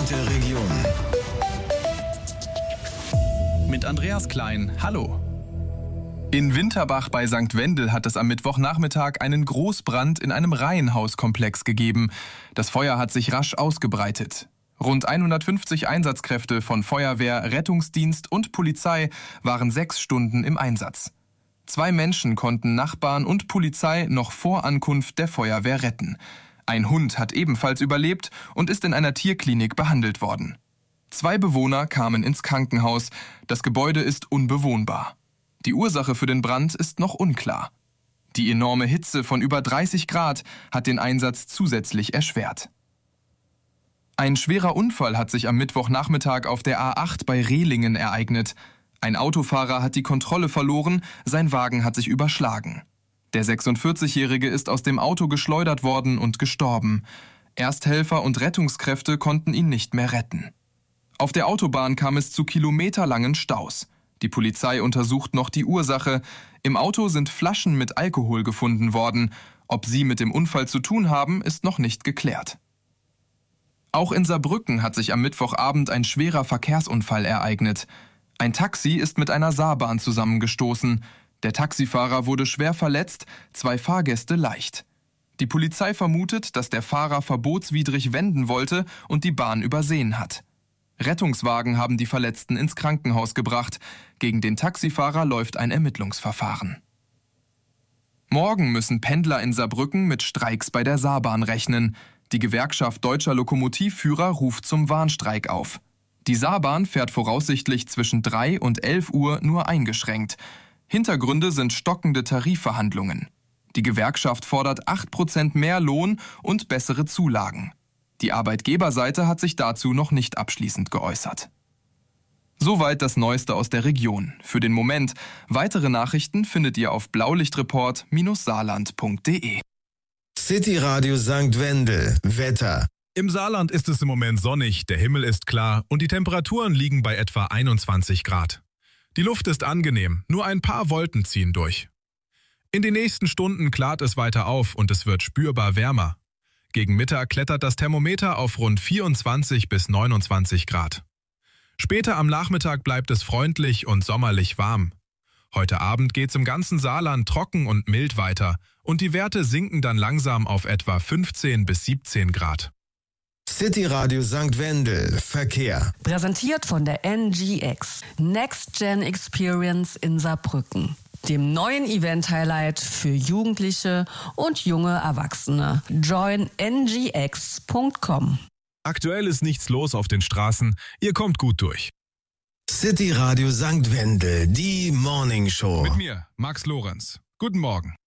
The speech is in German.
und der Region. Mit Andreas Klein. Hallo. In Winterbach bei St. Wendel hat es am Mittwochnachmittag einen Großbrand in einem Reihenhauskomplex gegeben. Das Feuer hat sich rasch ausgebreitet. Rund 150 Einsatzkräfte von Feuerwehr, Rettungsdienst und Polizei waren 6 Stunden im Einsatz. 2 Menschen konnten Nachbarn und Polizei noch vor Ankunft der Feuerwehr retten. Ein Hund hat ebenfalls überlebt und ist in einer Tierklinik behandelt worden. 2 Bewohner kamen ins Krankenhaus. Das Gebäude ist unbewohnbar. Die Ursache für den Brand ist noch unklar. Die enorme Hitze von über 30 Grad hat den Einsatz zusätzlich erschwert. Ein schwerer Unfall hat sich am Mittwochnachmittag auf der A8 bei Rehlingen ereignet. Ein Autofahrer hat die Kontrolle verloren, sein Wagen hat sich überschlagen. Der 46-Jährige ist aus dem Auto geschleudert worden und gestorben. Ersthelfer und Rettungskräfte konnten ihn nicht mehr retten. Auf der Autobahn kam es zu kilometerlangen Staus. Die Polizei untersucht noch die Ursache. Im Auto sind Flaschen mit Alkohol gefunden worden. Ob sie mit dem Unfall zu tun haben, ist noch nicht geklärt. Auch in Saarbrücken hat sich am Mittwochabend ein schwerer Verkehrsunfall ereignet. Ein Taxi ist mit einer Saarbahn zusammengestoßen. Der Taxifahrer wurde schwer verletzt, 2 Fahrgäste leicht. Die Polizei vermutet, dass der Fahrer verbotswidrig wenden wollte und die Bahn übersehen hat. Rettungswagen haben die Verletzten ins Krankenhaus gebracht. Gegen den Taxifahrer läuft ein Ermittlungsverfahren. Morgen müssen Pendler in Saarbrücken mit Streiks bei der Saarbahn rechnen. Die Gewerkschaft Deutscher Lokomotivführer ruft zum Warnstreik auf. Die Saarbahn fährt voraussichtlich zwischen 3 und 11 Uhr nur eingeschränkt. Hintergründe sind stockende Tarifverhandlungen. Die Gewerkschaft fordert 8% mehr Lohn und bessere Zulagen. Die Arbeitgeberseite hat sich dazu noch nicht abschließend geäußert. Soweit das Neueste aus der Region. Für den Moment. Weitere Nachrichten findet ihr auf blaulichtreport-saarland.de. City Radio St. Wendel. Wetter. Im Saarland ist es im Moment sonnig, der Himmel ist klar und die Temperaturen liegen bei etwa 21 Grad. Die Luft ist angenehm, nur ein paar Wolken ziehen durch. In den nächsten Stunden klart es weiter auf und es wird spürbar wärmer. Gegen Mittag klettert das Thermometer auf rund 24 bis 29 Grad. Später am Nachmittag bleibt es freundlich und sommerlich warm. Heute Abend geht's im ganzen Saarland trocken und mild weiter und die Werte sinken dann langsam auf etwa 15 bis 17 Grad. City Radio St. Wendel. Verkehr. Präsentiert von der NGX. Next Gen Experience in Saarbrücken. Dem neuen Event-Highlight für Jugendliche und junge Erwachsene. Join ngx.com. Aktuell ist nichts los auf den Straßen, ihr kommt gut durch. City Radio St. Wendel. Die Morning Show. Mit mir, Max Lorenz. Guten Morgen.